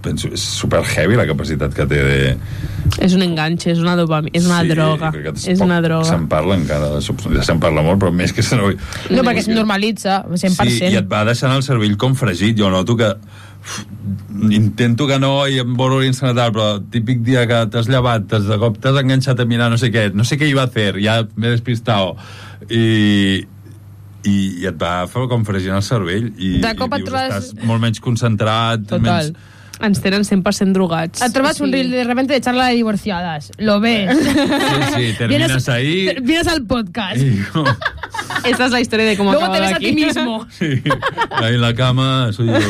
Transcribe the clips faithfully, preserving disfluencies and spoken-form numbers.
penso, és super heavy la capacitat que té de... És un enganxe, és una dopamina, és una sí, droga. És una droga. Se'n parla encara, ja se'n parla molt, però més que se no... No, perquè es normalitza, cent per cent. Sí, i et va deixant el cervell com fregit. Jo noto que uf, intento que no i em borro l'instant tal, però típic dia que t'has llevat, t'has, de cop t'has enganxat a mirar no sé què, no sé què iba a fer, ja m'he despistado. I... I, i et va fer com fregint el cervell i, de cop i et dius, trobes... estàs molt menys concentrat. Total. Menys... Ens tenen cent per cent drogats. Et trobes un reel de repente de charla de divorciadas. Lo ves. Sí, sí, terminas vienes, ahí... Vienes al podcast. Y... Esta es la historia de cómo Luego acaba te ves aquí. a ti mismo. Sí, ahí en la cama soy yo.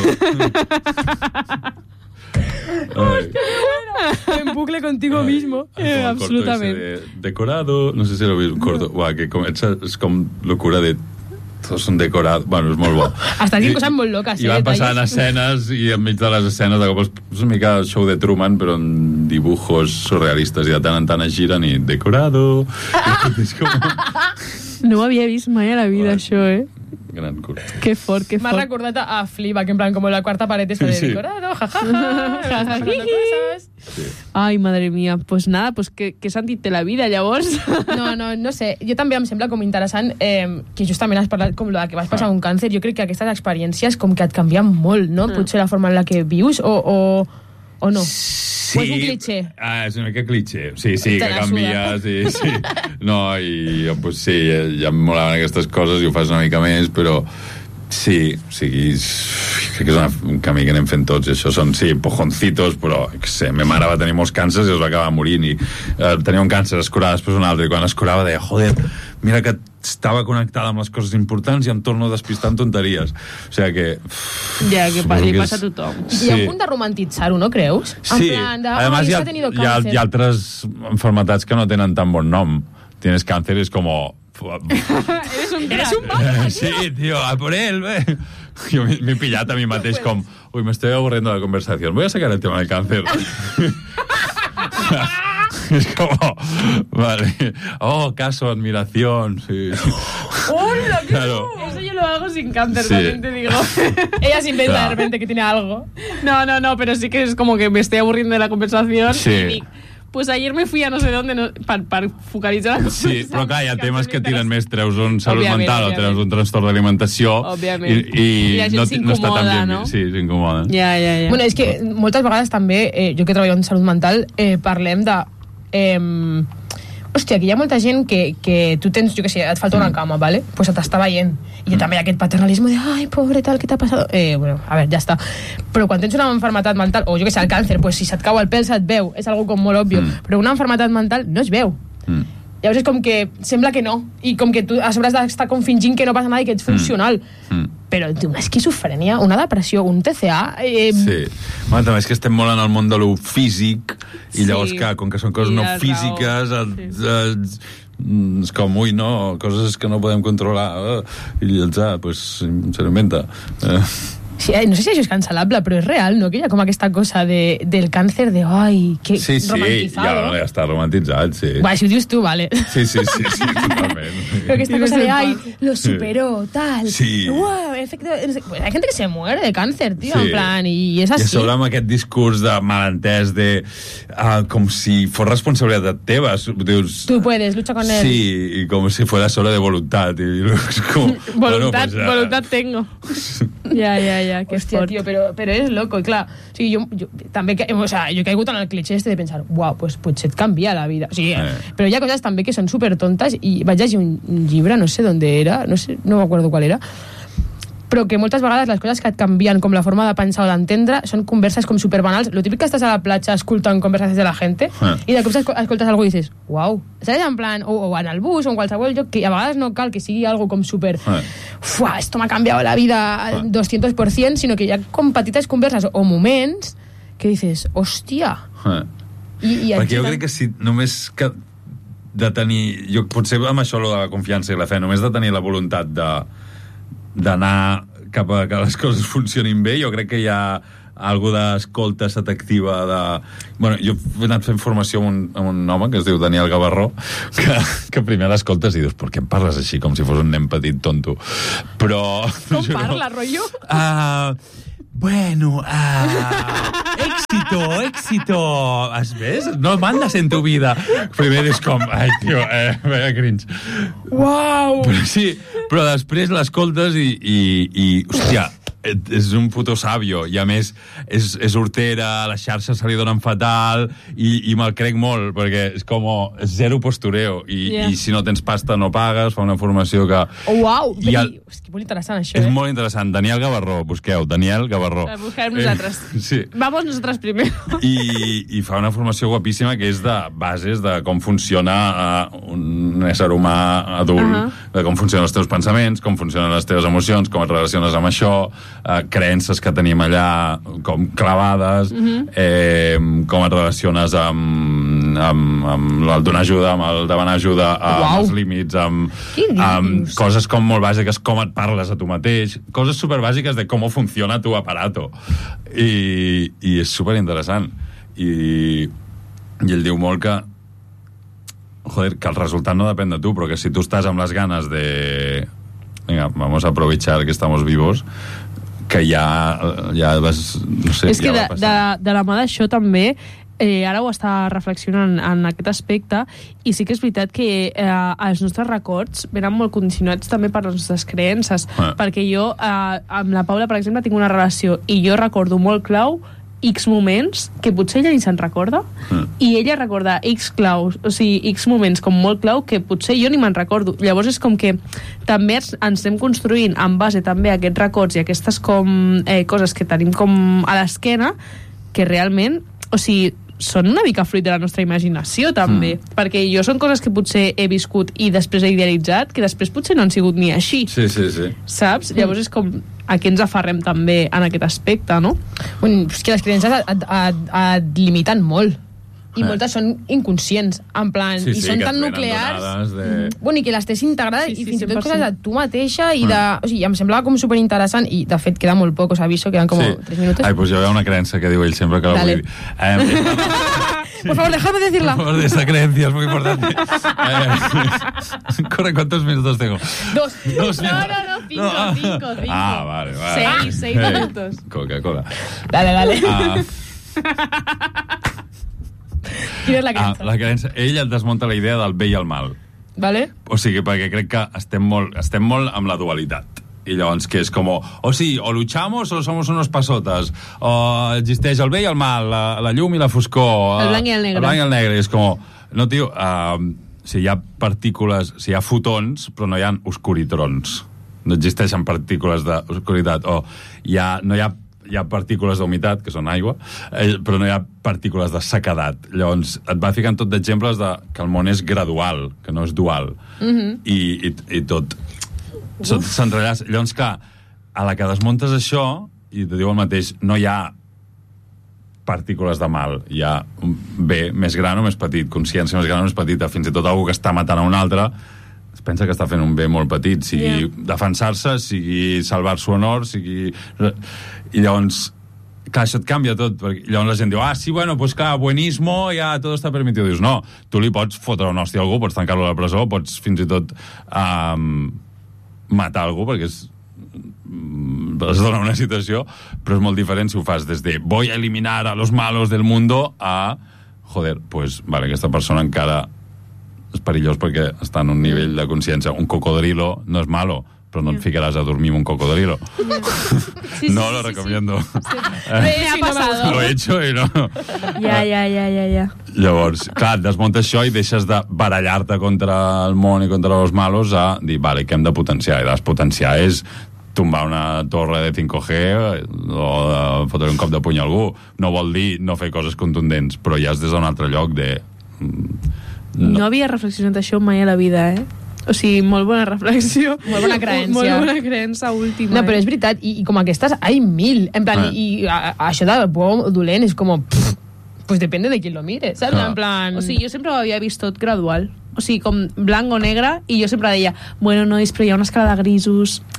En bucle contigo Ay, mismo. Eh, com el corto absolutament. ese de decorado, no sé si l'heu vist, un corto, uah, que comença, és com locura de tots són decorats, bueno, és molt bo. Estan dient coses molt loques, I eh, van detalles. passant escenes i enmig de les escenes de cop és, és una mica el show de Truman però en dibujos surrealistes i de tant en tant es giren i decorado i és com... No ho havia vist mai a la vida, Bueno. això, eh? Gran curt. Que fort, que M'ha fort. recordat a Fleabag, en plan, com la quarta paret esta de Sí. decorado, jajaja, estás hablando cosas. Sí. Ai, madre mía. Pues nada, pues què, què sentit té la vida, llavors? No, no, no sé. Jo també em sembla com interessant eh, que justament has parlat com la que vas passar un càncer. Jo crec que aquestes experiències com que et canvien molt, no? Potser la forma en la que vius o, o, o no. Sí. O és un cliché? Ah, és una mica cliché. Sí, sí, Te que la canvia, suda. sí, sí. No, i pues, sí, ja em molaven aquestes coses i ho fas una mica més, però sí, o sigui, crec que és una, un camí que anem fent tots i això són, sí, pojoncitos, però que sé, ma mare va tenir molts càncers i es va acabar morint i eh, tenia un càncer, es curava després un altre i quan es curava deia, joder, mira que estava connectada amb les coses importants i em torno a despistar en tonteries, o sigui que Ja, que pa- suposo li que passa a és- tothom. Hi ha un punt de romantitzar-ho, no creus? Sí, En plan de, además ai, hi ha, s'ha tenido hi, ha, cáncer. hi ha altres enfermedades que no tenen tan bon nom. Tienes cáncer, es como... Eres un Eres un vago. Sí, tío, a por él, ve. Yo me, me he pillado a mí mateix com... Uy, me estoy aburriendo de la conversación. Voy a sacar el tema del cáncer. Es como... Vale. Oh, caso, admiración. Sí. ¡Hola! qué Claro. Eso yo lo hago sin cáncer, Sí. también te digo. Ella se inventa Claro. de repente que tiene algo. No, no, no, pero sí que es como que me estoy aburriendo de la conversación. Sí. Y dic, pues ayer me fui a no sé dónde no, per, per focalitzar la Sí, però clar, hi ha temes que tiren més. Treus un salut Òbviament, mental o òbviament. treus un trastorn d'alimentació Òbviament. i, i, I la gent no, no està tan s'incomoda, bien. no? Sí, s'incomoda. Ja, ja, ja. Bueno, és que moltes vegades també, eh, jo que treballo en salut mental, eh, parlem de... Eh, hòstia, que hi ha molta gent que, que tu tens, jo que sé, et falta una cama, ¿vale? Pues t'està veient. I mm. també hi ha aquest paternalisme de, ai, pobre, tal, què t'ha passat? Eh, bueno, a veure, ja està. Però quan tens una malaltia mental, o jo que sé, el càncer, pues si se't cau el pèl se't veu, és algo com molt òbvio. Mm. Però una malaltia mental no es veu. Mm. Llavors és com que sembla que no, i com que tu a sobre has d'estar com fingint que no passa nada i que ets funcional. Mm. Però una esquizofrènia, una depressió, un T C A... Eh, Sí. Bueno, també és que estem molt en el món de lo físic i Sí. llavors, clar, com que són coses I no la raó. físiques, Sí, sí. eh, és com, ui, no, coses que no podem controlar, eh, i el ja, pues, se l'inventa. Eh. sí, no sé si això és cancel·lable, però és real, no? Que hi ha com aquesta cosa de, del càncer de, ai, que Sí, sí, ja, romantizado. ja està romantitzat, sí. Bueno, si ho dius tu, vale. Sí, sí, sí, sí, totalment. Pero que esta cosa de, ay, lo superó, tal. Sí. Wow, efecto... no sé, pues hay gente que se muere de cáncer, tío, Sí. en plan, y es I a así. sobre amb aquest discurs de malentès de uh, com si fos responsabilitat teva, dius... Tú puedes, lucha con él. Sí, y como si fuera solo de voluntad. Y es como, Voluntad, bueno, pues ya. voluntad tengo. Ja, ja, ja, que Hòstia, fort. tio, però, però és loco, i clar, o sigui, jo, jo també, que, o sea, jo he caigut en el cliché este de pensar, uau, pues potser et canvia la vida, o sigui, Eh. però hi ha coses també que són supertontes, i vaig llegir un, un llibre, no sé d'on era, no sé, no m'acordo qual era, però que moltes vegades les coses que et canvien, com la forma de pensar o d'entendre, són converses com superbanals. Lo típic que estàs a la platja escoltant conversacions de la gent Eh. i de cop esco- escoltes algú i dices, uau, saps? En plan, o, o en el bus o en qualsevol lloc, que a vegades no cal que sigui algo com super Eh. fuà, esto m'ha canviat la vida al doscientos por ciento, sinó que hi ha com petites converses o moments que dices, hòstia. Eh. I, i Perquè jo així- crec que si només que de tenir... Jo, potser amb això lo de la confiança i la fe, només de tenir la voluntat de d'anar cap a que les coses funcionin bé, jo crec que hi ha algo d'escolta selectiva de... Bueno, jo he anat fent formació amb un, amb un home que es diu Daniel Gavarró, que, que primer l'escoltes i dius, per què em parles així, com si fos un nen petit tonto? Però... Com parla, rotllo? Uh, bueno, uh, éxito, éxito. ¿Has ves? No mandas en tu vida. Primer és com, ai, tio, eh, vaya cringe. Uau! Però sí, però després l'escoltes i, i, i, hòstia, és un puto sàvio, i a més és, és hortera, les xarxes se li donen fatal, i, i me'l crec molt, perquè és com, és zero postureo, i, yeah. i si no tens pasta no pagues, fa una formació que... Oh, uau! El... És molt interessant, això, és eh? molt interessant. Daniel Gavarró, busqueu, Daniel Gavarró. La buscarem nosaltres. Eh, sí. Vamos nosotras primero. I, I fa una formació guapíssima que és de bases de com funciona uh, un ésser humà adult, uh -huh. de com funcionen els teus pensaments, com funcionen les teves emocions, com et relaciones amb això, uh, creences que tenim allà com clavades, uh -huh. eh, com et relaciones amb, amb, amb el donar ajuda, amb el demanar ajuda, amb wow. els límits, amb, amb coses com molt bàsiques, com et parles a tu mateix, coses superbàsiques de com funciona tu aparato. I, i és superinteressant. I, i ell diu molt que joder, que el resultat no depèn de tu, però que si tu estàs amb les ganes de venga, vamos a aprovechar que estamos vivos, que ja, ja vas, no sé, és ja que va de, passar. de, de la mà d'això també eh, ara ho està reflexionant en aquest aspecte, i sí que és veritat que eh, els nostres records venen molt condicionats també per les nostres creences, ah. perquè jo eh, amb la Paula, per exemple, tinc una relació i jo recordo molt clau X moments que potser ella ni se'n recorda, mm. i ella recorda X claus, o sigui, X moments com molt clau que potser jo ni me'n recordo. Llavors és com que també ens estem construint en base també a aquests records i aquestes com eh, coses que tenim com a l'esquena, que realment, o sigui, són una mica fruit de la nostra imaginació també, mm. perquè jo són coses que potser he viscut i després he idealitzat, que després potser no han sigut ni així. Sí, sí, sí. Saps? Mm. Llavors és com a què ens aferrem també en aquest aspecte, no? Bueno, és que les creences et, et, et limiten molt. I eh. moltes són inconscients, en plan, sí, sí, i són tan nuclears de... bueno, i que les tens integrades, sí, sí, i fins i tot coses de tu mateixa i mm. de, o sigui, em semblava com superinteressant, i de fet queda molt poc, us aviso, queden com sí. tres minuts. Ai, pues jo hi ha una creença que diu ell sempre que la Dale. vull dir. Eh, Por favor, déjame decirla. Por favor, esta creencia es muy importante. Eh, corre, ¿cuántos minutos tengo? Dos. Dos no, no, no, cinco, no, ah. cinco, cinco. Ah, vale, vale. Seis, seis hey. minutos. Coca-Cola. Dale, dale. Ah. Quina és la creença? Ah, la creença. Ell et desmunta la idea del bé i el mal. Vale. O sigui, perquè crec que estem molt, estem molt amb la dualitat. I llavors que és com, o sí, o luchamos o somos unos pasotes, o existeix el bé i el mal, la, la llum i la foscor, el blanc i el negre. El blanc i el negre, i és com, no, tio, uh, si hi ha partícules, si hi ha fotons, però no hi ha oscuritrons. No existeixen partícules d'oscuritat, o hi ha, no hi ha, hi ha partícules d'humitat, que són aigua, eh, però no hi ha partícules de sequedat. Llavors, et va ficant tot d'exemples de que el món és gradual, que no és dual. Mm-hmm. I, i, i tot s'enrellas. Llavors, clar, a la que desmuntes això, i te diu el mateix, no hi ha partícules de mal, hi ha un bé més gran o més petit, consciència més gran o més petita, fins i tot algú que està matant a un altre es pensa que està fent un bé molt petit, sigui yeah. defensar-se, sigui salvar su honor, sigui... I llavors, clar, això et canvia tot, perquè llavors la gent diu, ah, sí, bueno, pues clar, buenismo, ja tot està permitido. Dius, no, tu li pots fotre una hòstia a algú, pots tancar-lo a la presó, pots fins i tot um, matar algú, perquè és es dona una situació, però és molt diferent si ho fas des de voy a eliminar a los malos del mundo a, joder, pues, vale, aquesta persona encara és perillós perquè està en un nivell de consciència. Un cocodrilo no és malo, però no et ficaràs a dormir amb un cocodrilo. Sí, sí, no sí, lo sí, recomiendo. Sí. Eh? Me ha pasado. Lo he hecho i no... Ja, ja, ja, ja, ja. Llavors, clar, desmuntes això i deixes de barallar-te contra el món i contra els malos a dir, vale, què hem de potenciar? I despotenciar és tombar una torre de cinc G o de fotre un cop de puny a algú. No vol dir no fer coses contundents, però ja és des d'un altre lloc de... No. no havia reflexionat això mai a la vida, eh? O sigui, molt bona reflexió. Molt bona creença. Molt bona creença última. No, però és veritat, i, i com aquestes, hay mil. En plan, ah. i a, a, això de bo dolent és com... Pff, pues depende de qui lo mire, saps? Ah. En plan... O sigui, jo sempre ho havia vist tot gradual. O sigui, com blanc o negre, i jo sempre deia, bueno, nois, però hi ha una escala de grisos,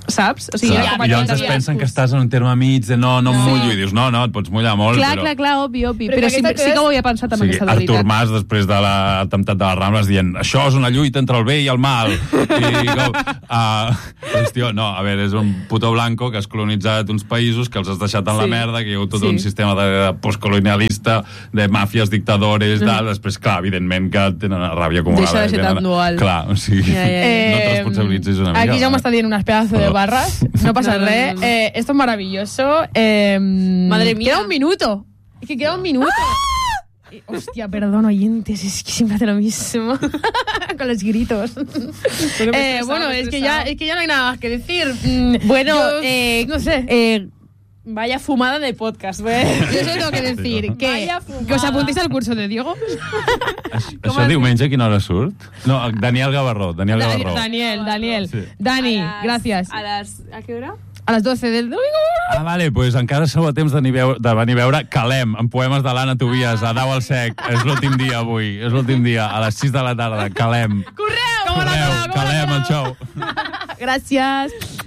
saps? O sigui, Clar, era com I allò llavors es de- pensen que estàs en un terme mig de no, no em mullo, i dius no, no, et pots mullar molt, Clar, però... clar, clar, obvi, obvi. Però Però, que sí, aquesta sí que és- ho havia pensat O amb sigui, aquesta Artur dualitat. Mas, després de l'atemptat de les Rambles, dient això és una lluita entre el bé i el mal. I com, uh, doncs, tio, no, a veure, és un puto blanco que has colonitzat uns països, que els has deixat en Sí. la merda, que hi ha hagut tot Sí. un sistema de, de postcolonialista, de màfies, dictadores, tal. Després, clar, evidentment que tenen una ràbia acumulada. Deixa de ser tenen- tan dual. Clar, o sigui, Ja, ja, ja. no et responsabilitzis una mica. Aquí ja m'està dient unas pedazos de Però- barras. No pasa No, no, res. no, no. Eh, esto es maravilloso. Eh, Madre mía. Queda un minuto. Es que queda un minuto. Eh, Hostia, perdón, oyentes, es que siempre hace lo mismo. Con los gritos. me Eh, estresaba, bueno, me es que, estresaba. ya, es que ya no hay nada más que decir. Mm, Bueno, yo, eh, no sé. Eh, vaya fumada de podcast, ¿ves? Yo solo tengo que decir que, Vaya fumada. que os apuntéis al curso de Diego. Això, Com això has diumenge a quina hora surt? No, Daniel Gavarró. Daniel Dani- Gavarró. Daniel, Daniel. Sí. Dani, A las- gracias. A, las, ¿A qué hora? A les doce del domingo. Ah, vale, doncs pues encara sou a temps de, venir veu- de venir a veure Calem, en poemes de l'Anna Tobias, a Dau al Sec. És l'últim dia avui, és l'últim dia, a les sis de la tarda. Calem. Correu! Correu, Calem, el xou. Gràcies.